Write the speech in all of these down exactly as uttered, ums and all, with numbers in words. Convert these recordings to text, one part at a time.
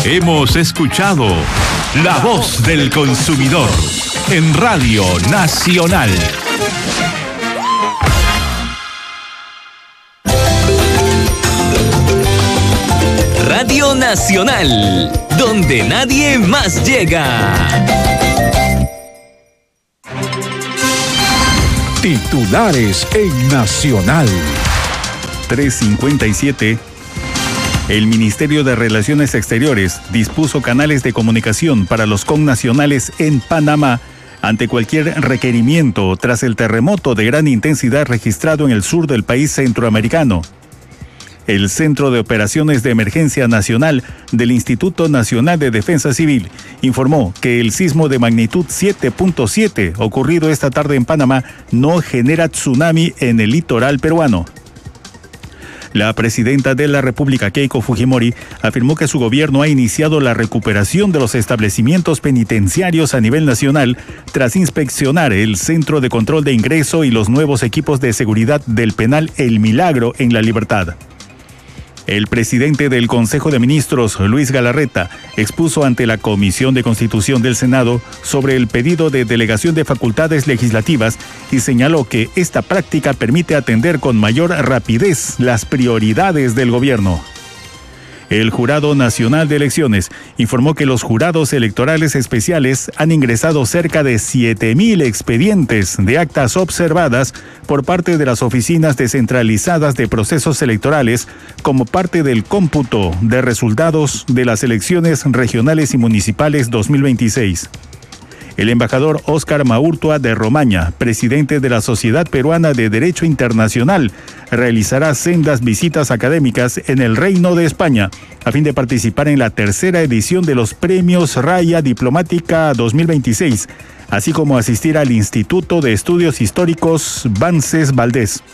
Hemos escuchado La Voz del Consumidor en Radio Nacional. Radio Nacional, donde nadie más llega. Titulares en Nacional. tres cincuenta y siete. El Ministerio de Relaciones Exteriores dispuso canales de comunicación para los connacionales en Panamá ante cualquier requerimiento tras el terremoto de gran intensidad registrado en el sur del país centroamericano. El Centro de Operaciones de Emergencia Nacional del Instituto Nacional de Defensa Civil informó que el sismo de magnitud siete punto siete ocurrido esta tarde en Panamá no genera tsunami en el litoral peruano. La presidenta de la República, Keiko Fujimori, afirmó que su gobierno ha iniciado la recuperación de los establecimientos penitenciarios a nivel nacional tras inspeccionar el Centro de Control de Ingreso y los nuevos equipos de seguridad del penal El Milagro en La Libertad. El presidente del Consejo de Ministros, Luis Galarreta, expuso ante la Comisión de Constitución del Senado sobre el pedido de delegación de facultades legislativas y señaló que esta práctica permite atender con mayor rapidez las prioridades del gobierno. El Jurado Nacional de Elecciones informó que los jurados electorales especiales han ingresado cerca de siete mil expedientes de actas observadas por parte de las oficinas descentralizadas de procesos electorales como parte del cómputo de resultados de las elecciones regionales y municipales dos mil veintiséis. El embajador Óscar Maurtua de Romaña, presidente de la Sociedad Peruana de Derecho Internacional, realizará sendas visitas académicas en el Reino de España a fin de participar en la tercera edición de los Premios Raya Diplomática dos mil veintiséis, así como asistir al Instituto de Estudios Históricos Vances Valdés.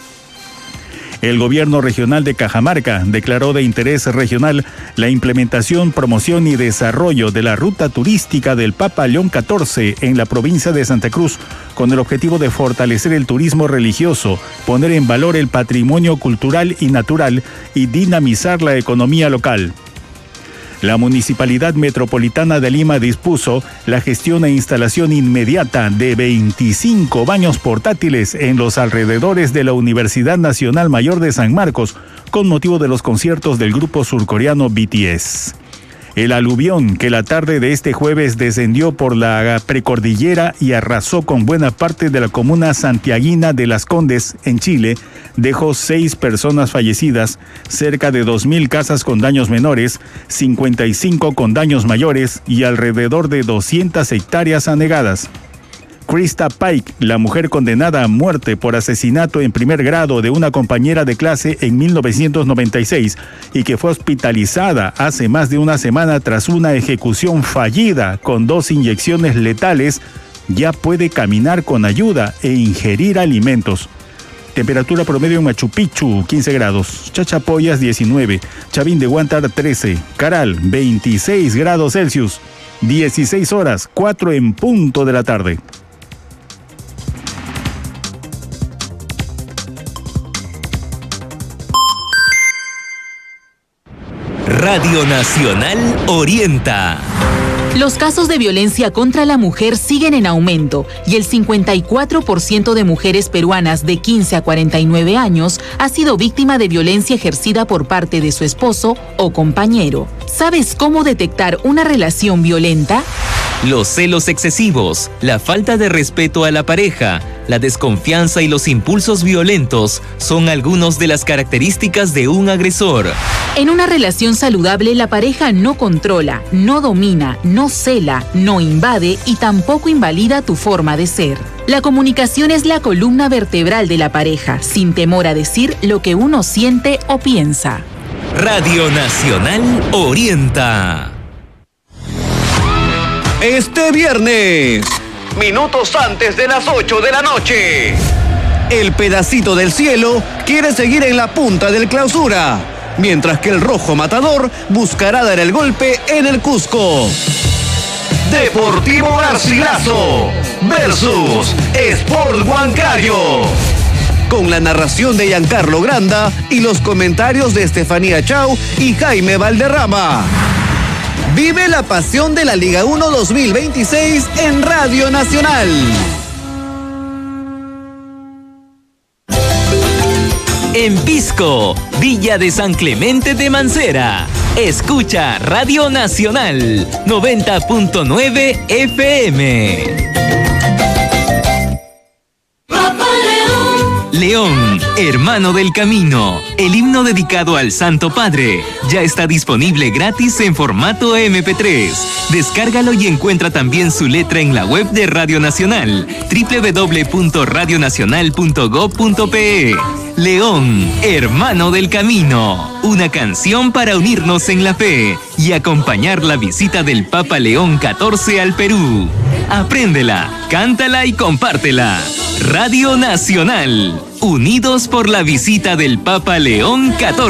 El gobierno regional de Cajamarca declaró de interés regional la implementación, promoción y desarrollo de la ruta turística del Papa León catorce en la provincia de Santa Cruz, con el objetivo de fortalecer el turismo religioso, poner en valor el patrimonio cultural y natural y dinamizar la economía local. La Municipalidad Metropolitana de Lima dispuso la gestión e instalación inmediata de veinticinco baños portátiles en los alrededores de la Universidad Nacional Mayor de San Marcos, con motivo de los conciertos del grupo surcoreano B T S. El aluvión que la tarde de este jueves descendió por la precordillera y arrasó con buena parte de la comuna santiaguina de Las Condes, en Chile, dejó seis personas fallecidas, cerca de dos mil casas con daños menores, cincuenta y cinco con daños mayores y alrededor de doscientas hectáreas anegadas. Krista Pike, la mujer condenada a muerte por asesinato en primer grado de una compañera de clase en mil novecientos noventa y seis y que fue hospitalizada hace más de una semana tras una ejecución fallida con dos inyecciones letales, ya puede caminar con ayuda e ingerir alimentos. Temperatura promedio en Machu Picchu, quince grados, Chachapoyas, diecinueve, Chavín de Huántar, trece, Caral, veintiséis grados Celsius, dieciséis horas, cuatro en punto de la tarde. Radio Nacional orienta. Los casos de violencia contra la mujer siguen en aumento y el cincuenta y cuatro por ciento de mujeres peruanas de quince a cuarenta y nueve años ha sido víctima de violencia ejercida por parte de su esposo o compañero. ¿Sabes cómo detectar una relación violenta? Los celos excesivos, la falta de respeto a la pareja, la desconfianza y los impulsos violentos son algunas de las características de un agresor. En una relación saludable, la pareja no controla, no domina, no cela, no invade y tampoco invalida tu forma de ser. La comunicación es la columna vertebral de la pareja, sin temor a decir lo que uno siente o piensa. Radio Nacional orienta. Este viernes, minutos antes de las ocho de la noche, el pedacito del cielo quiere seguir en la punta del Clausura, mientras que el rojo matador buscará dar el golpe en el Cusco. Deportivo Garcilaso versus Sport Huancayo, con la narración de Giancarlo Granda y los comentarios de Estefanía Chau y Jaime Valderrama. Vive la pasión de la Liga uno dos mil veintiséis en Radio Nacional. En Pisco, Villa de San Clemente de Mancera. Escucha Radio Nacional noventa punto nueve F M. León, hermano del camino, el himno dedicado al Santo Padre, ya está disponible gratis en formato eme pe tres. Descárgalo y encuentra también su letra en la web de Radio Nacional, doble u doble u doble u punto radio nacional punto gob punto pe. León, hermano del camino, una canción para unirnos en la fe y acompañar la visita del Papa León catorce al Perú. Apréndela, cántala y compártela. Radio Nacional, unidos por la visita del Papa León catorce.